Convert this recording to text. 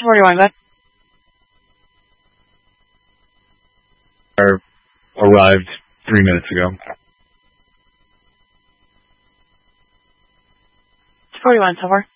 241, go ahead. Arrived 3 minutes ago. 241, so far.